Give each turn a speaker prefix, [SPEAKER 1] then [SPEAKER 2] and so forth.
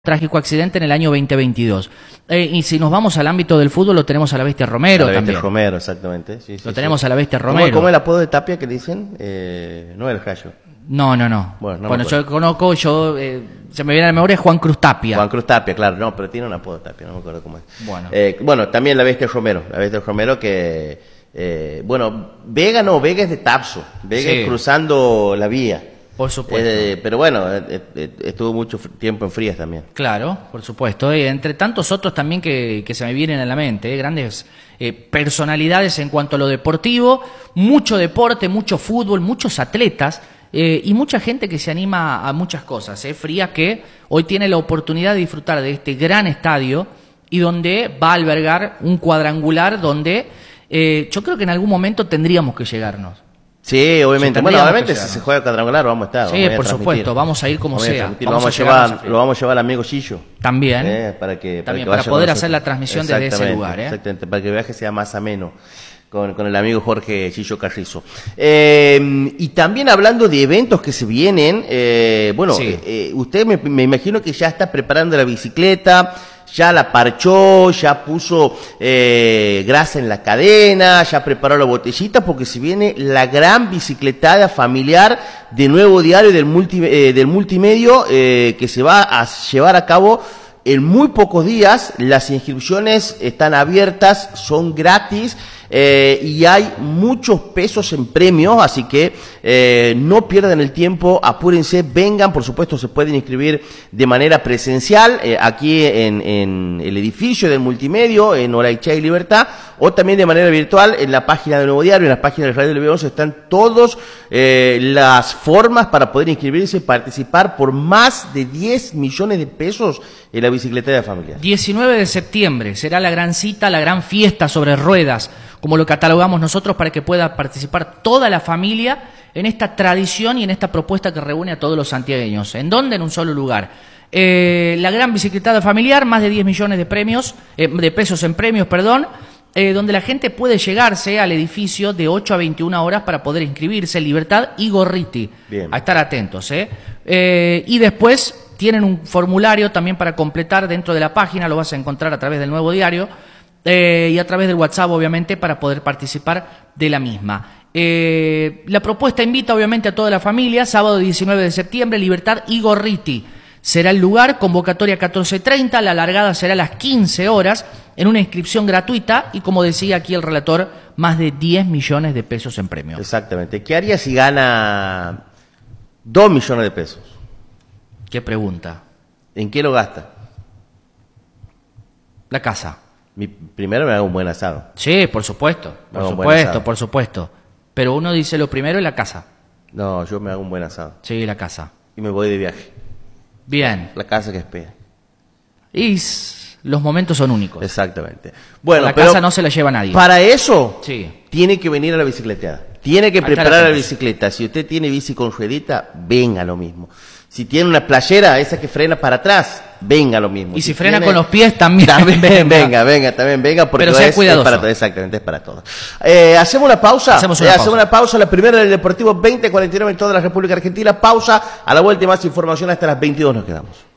[SPEAKER 1] Trágico accidente en el año 2022. Y si nos vamos al ámbito del fútbol, lo tenemos a la Bestia Romero también. A la Bestia
[SPEAKER 2] Romero, exactamente. Sí,
[SPEAKER 1] lo tenemos a la Bestia Romero.
[SPEAKER 2] ¿Cómo es el apodo de Tapia que dicen? No el Rayo.
[SPEAKER 1] No. Bueno, yo conozco, se me viene a la memoria Juan Cruz Tapia.
[SPEAKER 2] Juan Cruz Tapia, claro, no, pero tiene un apodo de Tapia, no me acuerdo cómo es.
[SPEAKER 1] Bueno,
[SPEAKER 2] también la Bestia Romero. La Bestia Romero que, Vega es de Tapso. Vega es cruzando la vía.
[SPEAKER 1] Por supuesto.
[SPEAKER 2] Pero bueno, estuvo mucho tiempo en Frías también.
[SPEAKER 1] Claro, por supuesto. Entre tantos otros también que se me vienen a la mente, grandes personalidades en cuanto a lo deportivo, mucho deporte, mucho fútbol, muchos atletas y mucha gente que se anima a muchas cosas. Frías que hoy tiene la oportunidad de disfrutar de este gran estadio y donde va a albergar un cuadrangular donde yo creo que en algún momento tendríamos que llegarnos.
[SPEAKER 2] Sí, obviamente. Obviamente si se juega cuadrangular vamos a estar.
[SPEAKER 1] Sí, por supuesto, vamos a ir como sea.
[SPEAKER 2] Lo vamos a llevar al amigo Chillo.
[SPEAKER 1] También.
[SPEAKER 2] Para
[SPEAKER 1] poder hacer la transmisión desde ese lugar.
[SPEAKER 2] Exactamente, para que el viaje sea más ameno con el amigo Jorge Chillo Carrizo. Y también hablando de eventos que se vienen, usted me imagino que ya está preparando la bicicleta, ya la parchó, ya puso grasa en la cadena, ya preparó la botellita, porque se viene la gran bicicletada familiar de Nuevo Diario del Multimedio que se va a llevar a cabo en muy pocos días. Las inscripciones están abiertas, son gratis y hay muchos pesos en premios, así que no pierdan el tiempo, apúrense, vengan. Por supuesto se pueden inscribir de manera presencial aquí en el edificio del Multimedio, en Oraichá y Libertad, o también de manera virtual en la página de Nuevo Diario, en la página de Radio del B11 están todas las formas para poder inscribirse y participar por más de 10 millones de pesos en la bicicleta de familia.
[SPEAKER 1] 19 de septiembre será la gran cita, la gran fiesta sobre ruedas, como lo catalogamos nosotros, para que pueda participar toda la familia en esta tradición y en esta propuesta que reúne a todos los santiagueños. ¿En dónde? En un solo lugar. La gran bicicletada familiar, más de 10 millones de pesos en premios, donde la gente puede llegarse al edificio de 8 a 21 horas para poder inscribirse, Libertad y Gorriti.
[SPEAKER 2] Bien.
[SPEAKER 1] A estar atentos. Y después tienen un formulario también para completar dentro de la página, lo vas a encontrar a través del Nuevo Diario, y a través del WhatsApp, obviamente, para poder participar de la misma. La propuesta invita, obviamente, a toda la familia, sábado 19 de septiembre, Libertad y Gorriti. Será el lugar, convocatoria 14:30, la largada será a las 15 horas, en una inscripción gratuita, y como decía aquí el relator, más de 10 millones de pesos en premio.
[SPEAKER 2] Exactamente. ¿Qué haría si gana 2 millones de pesos?
[SPEAKER 1] ¿Qué pregunta?
[SPEAKER 2] ¿En qué lo gasta?
[SPEAKER 1] La casa.
[SPEAKER 2] Primero me hago un buen asado.
[SPEAKER 1] Sí, por supuesto. Por supuesto. Pero uno dice lo primero es la casa.
[SPEAKER 2] No, yo me hago un buen asado.
[SPEAKER 1] Sí, la casa.
[SPEAKER 2] Y me voy de viaje.
[SPEAKER 1] Bien.
[SPEAKER 2] La casa que espera.
[SPEAKER 1] Y los momentos son únicos.
[SPEAKER 2] Exactamente. Bueno,
[SPEAKER 1] la casa no se la lleva nadie.
[SPEAKER 2] Para eso
[SPEAKER 1] sí,
[SPEAKER 2] tiene que venir a la bicicleteada. Tiene que preparar la bicicleta. Si usted tiene bici con ruedita, venga lo mismo. Si tiene una playera, esa que frena para atrás, venga lo mismo.
[SPEAKER 1] Y si frena con los pies, también
[SPEAKER 2] venga. Porque
[SPEAKER 1] pero sea cuidadoso.
[SPEAKER 2] Exactamente, es para todos. Hacemos una pausa. Hacemos una pausa. La primera del Deportivo 2049 en toda la República Argentina. Pausa. A la vuelta y más información hasta las 22 nos quedamos.